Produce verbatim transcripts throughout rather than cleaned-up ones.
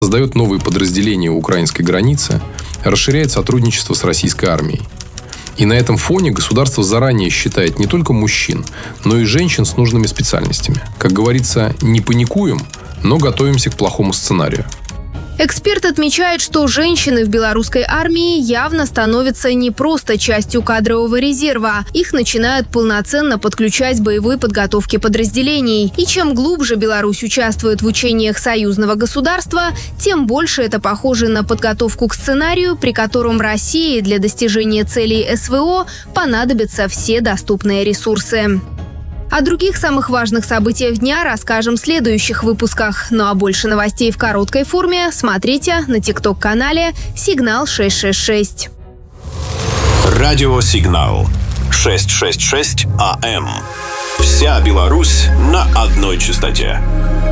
создает новые подразделения у украинской границы, расширяет сотрудничество с российской армией. И на этом фоне государство заранее считает не только мужчин, но и женщин с нужными специальностями. Как говорится, не паникуем, но готовимся к плохому сценарию. Эксперт отмечает, что женщины в белорусской армии явно становятся не просто частью кадрового резерва. Их начинают полноценно подключать к боевой подготовке подразделений. И чем глубже Беларусь участвует в учениях союзного государства, тем больше это похоже на подготовку к сценарию, при котором России для достижения целей СВО понадобятся все доступные ресурсы. О других самых важных событиях дня расскажем в следующих выпусках. Ну а больше новостей в короткой форме смотрите на тикток-канале «Сигнал шесть шесть шесть». Радио «Сигнал» шестьсот шестьдесят шесть АМ. Вся Беларусь на одной частоте.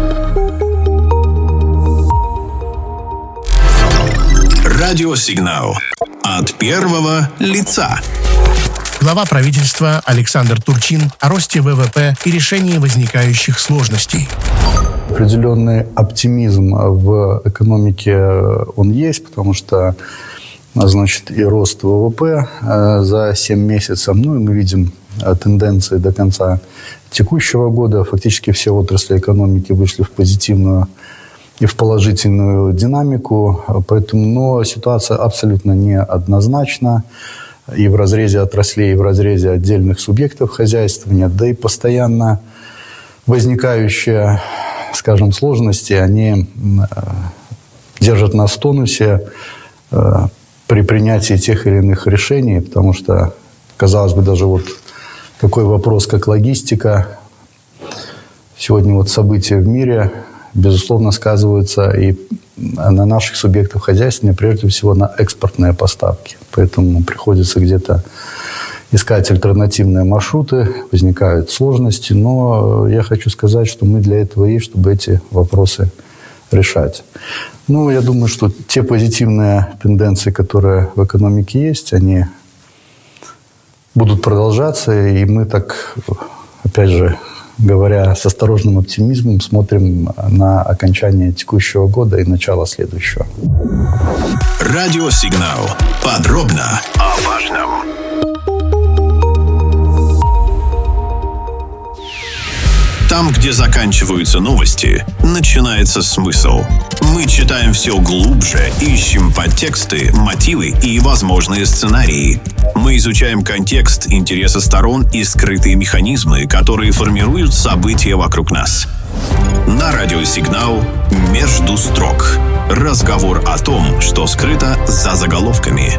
Радио «Сигнал» от первого лица. Глава правительства Александр Турчин о росте вэ вэ пэ и решении возникающих сложностей. Определенный оптимизм в экономике он есть, потому что, значит, и рост вэ вэ пэ за семь месяцев, ну и мы видим тенденции до конца текущего года. Фактически все отрасли экономики вышли в позитивную и в положительную динамику, поэтому, но ситуация абсолютно неоднозначна. И в разрезе отраслей, и в разрезе отдельных субъектов хозяйствования, да и постоянно возникающие, скажем, сложности, они держат нас в тонусе при принятии тех или иных решений, потому что, казалось бы, даже вот такой вопрос, как логистика, сегодня вот события в мире, безусловно, сказываются и на наших субъектах хозяйствования, прежде всего на экспортные поставки. Поэтому приходится где-то искать альтернативные маршруты, возникают сложности. Но я хочу сказать, что мы для этого есть, чтобы эти вопросы решать. Ну, я думаю, что те позитивные тенденции, которые в экономике есть, они будут продолжаться. И мы так, опять же, говоря с осторожным оптимизмом, смотрим на окончание текущего года и начало следующего. Радио «Сигнал». Подробно о важном. Там, где заканчиваются новости, начинается смысл. Мы читаем все глубже, ищем подтексты, мотивы и возможные сценарии. Мы изучаем контекст, интересы сторон и скрытые механизмы, которые формируют события вокруг нас. На радио «Сигнал» «Между строк». Разговор о том, что скрыто за заголовками.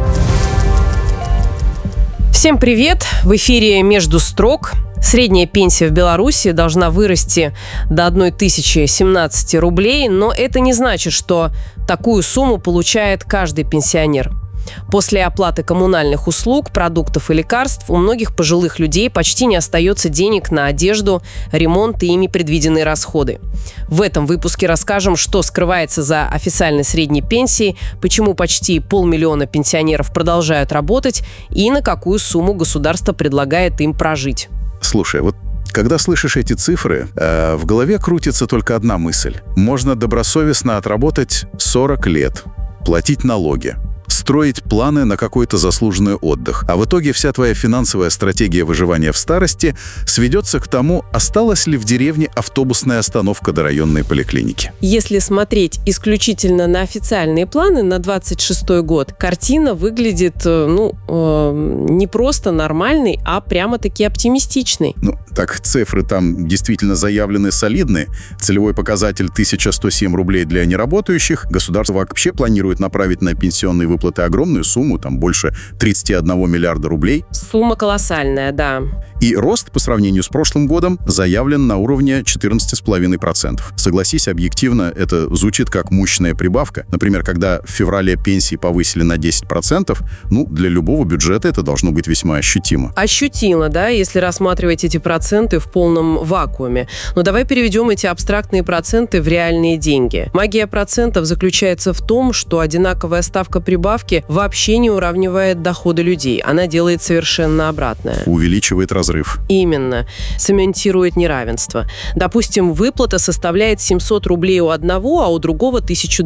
Всем привет! В эфире «Между строк». Средняя пенсия в Беларуси должна вырасти до тысячи семнадцать рублей, но это не значит, что такую сумму получает каждый пенсионер. После оплаты коммунальных услуг, продуктов и лекарств у многих пожилых людей почти не остается денег на одежду, ремонт и ими предвиденные расходы. В этом выпуске расскажем, что скрывается за официальной средней пенсией, почему почти полмиллиона пенсионеров продолжают работать и на какую сумму государство предлагает им прожить. Слушай, вот когда слышишь эти цифры, э, в голове крутится только одна мысль. Можно добросовестно отработать сорок лет, платить налоги, строить планы на какой-то заслуженный отдых. А в итоге вся твоя финансовая стратегия выживания в старости сведется к тому, осталась ли в деревне автобусная остановка до районной поликлиники. Если смотреть исключительно на официальные планы на двадцать шестой год, картина выглядит, ну, э, не просто нормальной, а прямо-таки оптимистичной. Ну, так цифры там действительно заявлены солидные. Целевой показатель тысяча сто семь рублей для неработающих. Государство вообще планирует направить на пенсионные выплаты огромную сумму, там больше тридцать один миллиарда рублей. Сумма колоссальная, да. И рост по сравнению с прошлым годом заявлен на уровне четырнадцать целых пять десятых процента. Согласись, объективно это звучит как мощная прибавка. Например, когда в феврале пенсии повысили на десять процентов, ну, для любого бюджета это должно быть весьма ощутимо. Ощутимо, да, если рассматривать эти проценты в полном вакууме. Но давай переведем эти абстрактные проценты в реальные деньги. Магия процентов заключается в том, что одинаковая ставка прибавки вообще не уравнивает доходы людей. Она делает совершенно обратное. Увеличивает разрыв. Именно. Цементирует неравенство. Допустим, выплата составляет семьсот рублей у одного, а у другого тысяча